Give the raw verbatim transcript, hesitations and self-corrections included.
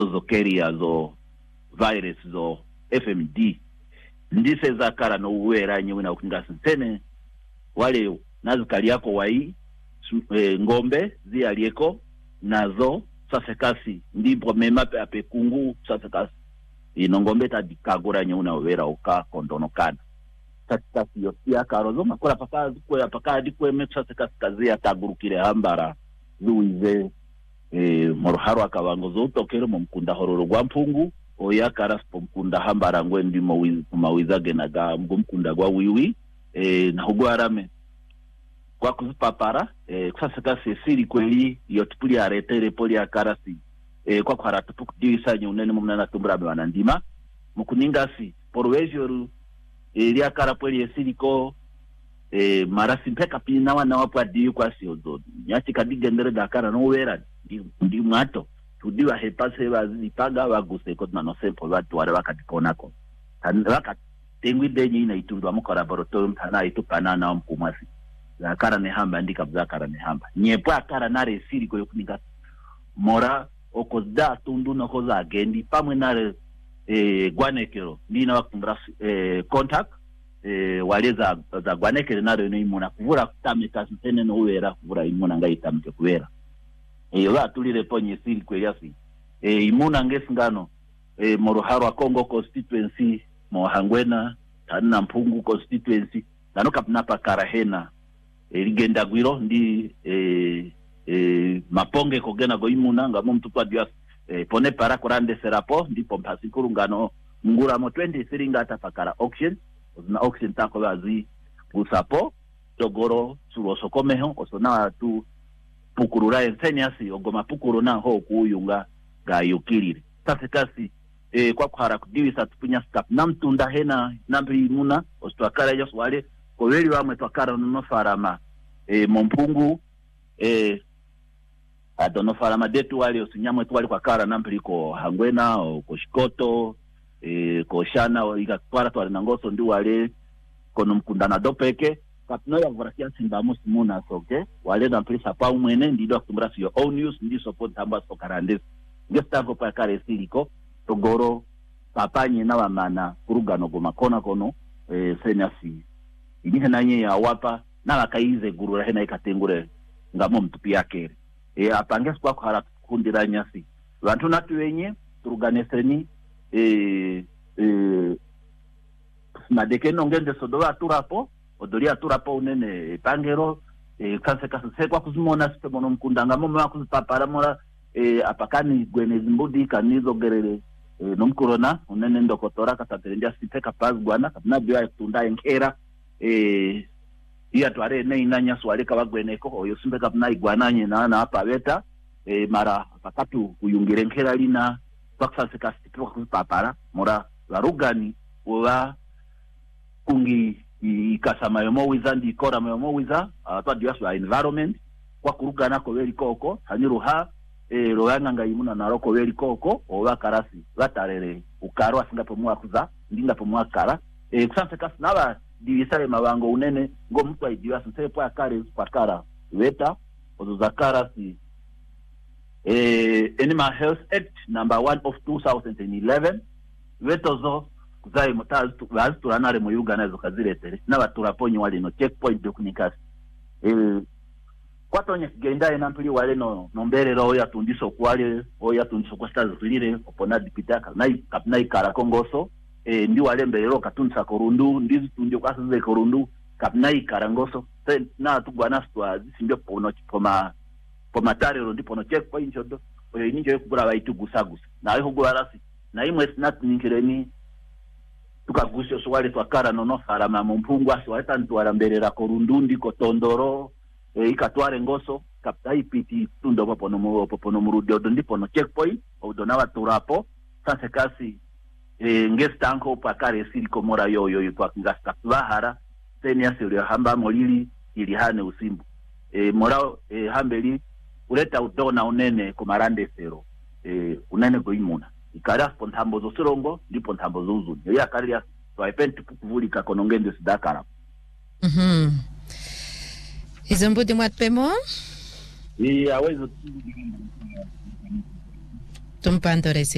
zo carrier zo virus zo F M D ndise zakara no uwera nyewe na ukingasi tene wale nazikali yako wai e, ngombe zi alieko nazo sasa kasi ndipo memape ape kungu sasa kasi ino ngombe tadikagura nyewe na uwera uka kondonokana sasa yo sia karozo makora paka kwa paka dikwe metsa kasi kazi ya tagurukire hambara zuize e, moroharo akabango zo tokero mu mkunda hororo gwa mpungu oya karaspo mkunda hambara ngwe ndimo wiz mawizage naga mkunda gwa wiwi e, na hugwarame kwa kuzipapara e, kusasa kasi siri kweli yotipuli aretere poli ya karasi e, kwa kwa ratupuku diwisa nyunene mumnana tumbrabe wanandima mkuningasi porwejoru e, liya karapoli ya siri ko e, marasi mpeka pina wana wapwa diyu kwa siyozo nyachi kadigendere dakara no wera di, di mwato tudiwa hepase wazipaga waguse kwa na no sample watu wale wakatikonako waka tengwi denye ina itundwa mu laboratorium tana itupana na mkumasi zakara ne hamba ndika zakara ne hamba nyepo akara nare siri ko yokunika mora okozda tundu no koza agendi pamwe nare e gwanekero ndina wakumbra e contact e waleza za gwanekero nare no imuna kuvura kutamika sene no wera kuvura imuna ngaitamike kuwera eyo batulire ponye siri kweyasi e imuna ngesingano e moroharo wa Congo constituency mohangwena tanna mpungu constituency nano kapnapa karahena e ligenda gwiro ndi e e maponge kogena go imuna ngamo mtupa dias e pone para kurande serapo ndipo mpasikuru ngano ngura mo twenty-three ngata pakara auction na auction tako bazi usapo togoro suroso komeho osona tu pukurura enseniasi ogoma pukuru na ho kuyunga ga yukirire sasa kasi e kwa kwara kudiwisa tupunya stap namtunda hena nambi muna ostwakara jos wale koweli wamwe twakara no farama e mompungu e adono farama detu wale osinyamwe twali kwa kara nambi ko hangwena o ko shikoto e ko shana o ikatwara twali nangoso ndi wale kono mkundana dopeke kapno ya varakia simba musimuna soke wale na prisa pa umwene ndido kutumbra your own news ndi support hamba sokarandes ngestavo pa kare siliko togoro papanye na wamana kurugano goma kona kono e, senasi inihe nanye ya wapa na wakaize gurura hena ikatengure ngamo mtupi yake e, apanges kwa kuhara kundira nyasi wantu natu wenye turuganeseni e, e, madeke nongende sodowa turapo odoria turapo unene pangero e, kanse kase kwa kuzimona sipe mono mkundanga moma kuzipapara mora e, apakani gwene zimbudi kanizo gerere e, nomkurona unene ndokotora kasaterendia sipeka pazgwana kapna biwa tunda enkera e, iya tware ne inanya swale kabagweneko oyo simbe kapna igwananye na na apa beta e, mara pakatu kuyungire nkera lina pakasa kasipe kuzipapara mora warugani wa kungi ikasama yomo wiza ndi kora yomo wiza atwa diasu ya environment kwa kurugana ko weli koko haniruha e royanga ngayimuna naroko weli koko owa karasi batarere ukaro asinga pomwa kuza ndinga pomwa kara e kusanse kasi naba divisale mabango unene ngo mtu aidiwa sase po akare pakara weta ozo zakara si e Animal Health Act number one of two thousand eleven wetozo kuzai mutazi bazi turanare mu Uganda zo kaziretere n'abaturaponyi wale no checkpoint dokunikasi eh kwatonye kigenda ina mpili wale no nomberero oya tundiso kwale oya tundiso kwa stars zilire opona dipitaka nai kapnai kara kongoso eh ndi wale mbelero katunsa korundu ndizi tundio kwasize korundu kapnai karangoso na tugwana stwa zisimbe pono poma poma tarero ndipo no checkpoint jodo oyo ininjo yekugura bayitugusagusa nawe hugwarasi na imwe snat ninkireni tukagusyo swale twakara nono farama mumpungu aswata ntwara mberera korundundi kotondoro e, ikatware ngoso kaptai piti tundo popo no popo no murudi odo ndipo no checkpoint odo na waturapo sasa kasi e, ngestanko pakare siliko mora yoyo yitwa ngasta bahara teni asiri hamba molili ili hane usimbu e, mora e, hambeli uleta udona unene kumarande sero e, unene goimuna ikara pontambo zo sirongo ndipo ntambo zo uzuni ya karia to ipenti kuvulika konongende sidakara mhm izombuti mwatpemo iya wezo tumpandore